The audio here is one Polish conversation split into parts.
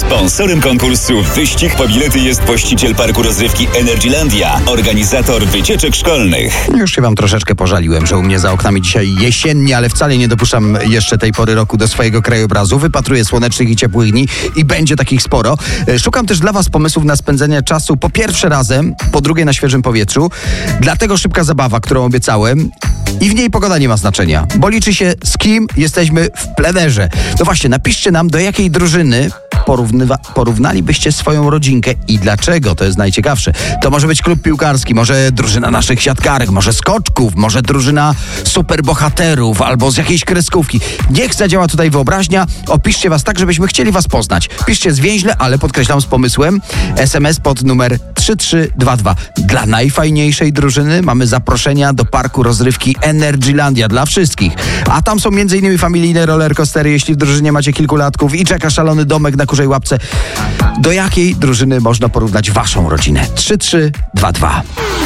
Sponsorem konkursu Wyścig po bilety jest właściciel parku rozrywki Energylandia, organizator wycieczek szkolnych. Już się wam troszeczkę pożaliłem, że u mnie za oknami dzisiaj jesiennie, ale wcale nie dopuszczam jeszcze tej pory roku do swojego krajobrazu. Wypatruję słonecznych i ciepłych dni i będzie takich sporo. Szukam też dla was pomysłów na spędzenie czasu po pierwsze razem, po drugie na świeżym powietrzu. Dlatego szybka zabawa, którą obiecałem. I w niej pogoda nie ma znaczenia, bo liczy się, z kim jesteśmy w plenerze. No właśnie, napiszcie nam, do jakiej drużyny porównalibyście swoją rodzinkę i dlaczego, to jest najciekawsze. To może być klub piłkarski, może drużyna naszych siatkarek, może skoczków, może drużyna superbohaterów albo z jakiejś kreskówki. Niech zadziała tutaj wyobraźnia. Opiszcie was tak, żebyśmy chcieli was poznać. Piszcie zwięźle, ale podkreślam z pomysłem. SMS pod numer 3322. Dla najfajniejszej drużyny mamy zaproszenia do parku rozrywki Energylandia dla wszystkich. A tam są m.in. familijne rollercoastery, jeśli w drużynie macie kilkulatków i czeka szalony domek na Kurzej Łapce. Do jakiej drużyny można porównać waszą rodzinę? 3322.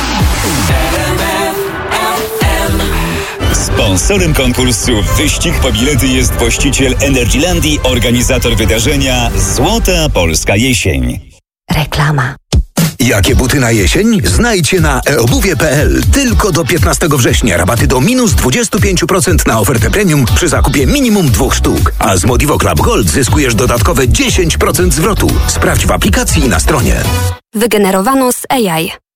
Sponsorem konkursu Wyścig po bilety jest właściciel Energylandii, organizator wydarzenia Złota Polska Jesień. Reklama. Jakie buty na jesień? Znajdźcie na eobuwie.pl. Tylko do 15 września rabaty do minus 25% na ofertę premium przy zakupie minimum 2 sztuk. A z Modivo Club Gold zyskujesz dodatkowe 10% zwrotu. Sprawdź w aplikacji i na stronie. Wygenerowano z AI.